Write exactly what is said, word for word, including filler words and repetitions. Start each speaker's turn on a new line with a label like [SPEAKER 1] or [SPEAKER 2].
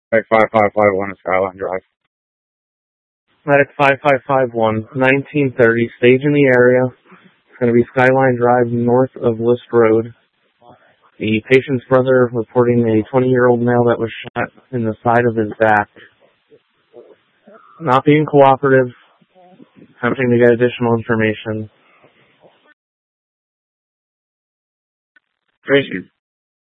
[SPEAKER 1] Medic five five five one is Skyline Drive.
[SPEAKER 2] Medic five five five one, nineteen thirty, stage in the area. It's going to be Skyline Drive north of List Road. The patient's brother reporting a twenty-year-old male that was shot in the side of his back. Not being cooperative, attempting to get additional information.
[SPEAKER 1] Tracy.